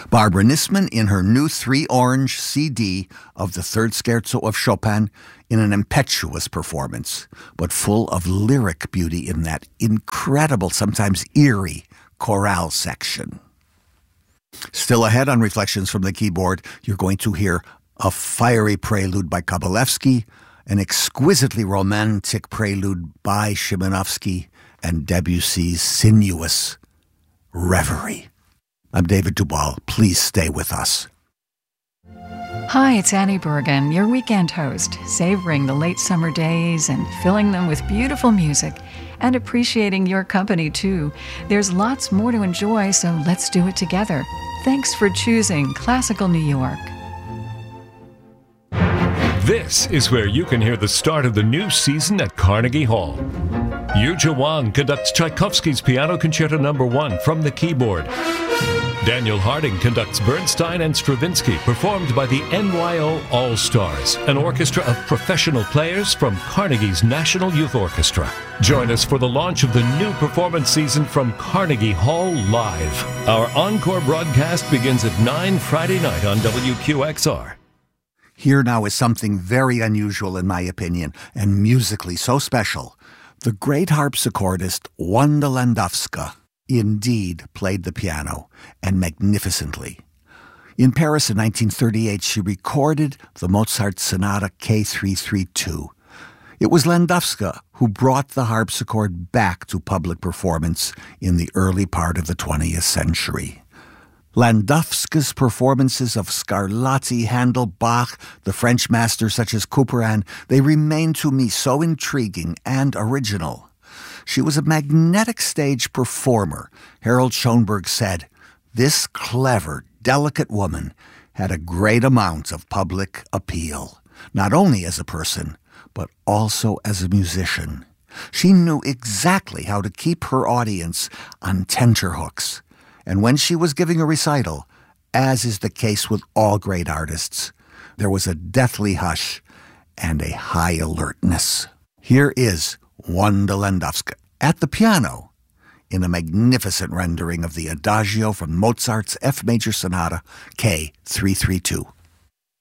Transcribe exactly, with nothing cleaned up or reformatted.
Barbara Nisman in her new three-orange C D of the Third Scherzo of Chopin in an impetuous performance, but full of lyric beauty in that incredible, sometimes eerie, chorale section. Still ahead on Reflections from the Keyboard, you're going to hear a fiery prelude by Kabalevsky, an exquisitely romantic prelude by Szymanowski, and Debussy's sinuous Reverie. I'm David Duvall. Please stay with us. Hi, it's Annie Bergen, your weekend host, savoring the late summer days and filling them with beautiful music and appreciating your company too. There's lots more to enjoy, so let's do it together. Thanks for choosing Classical New York. This is where you can hear the start of the new season at Carnegie Hall. Yuzha Wang conducts Tchaikovsky's Piano Concerto Number One from the keyboard. Daniel Harding conducts Bernstein and Stravinsky, performed by the N Y O All-Stars, an orchestra of professional players from Carnegie's National Youth Orchestra. Join us for the launch of the new performance season from Carnegie Hall Live. Our encore broadcast begins at nine Friday night on W Q X R. Here now is something very unusual in my opinion, and musically so special. The great harpsichordist Wanda Landowska indeed played the piano, and magnificently. In Paris in nineteen thirty-eight, she recorded the Mozart Sonata K three thirty-two. It was Landowska who brought the harpsichord back to public performance in the early part of the twentieth century. Landowska's performances of Scarlatti, Handel, Bach, the French masters such as Couperin, they remain to me so intriguing and original. She was a magnetic stage performer. Harold Schoenberg said, "This clever, delicate woman had a great amount of public appeal, not only as a person, but also as a musician. She knew exactly how to keep her audience on tenterhooks. And when she was giving a recital, as is the case with all great artists, there was a deathly hush and a high alertness." Here is Wanda Landowska at the piano in a magnificent rendering of the Adagio from Mozart's F major Sonata K three thirty-two.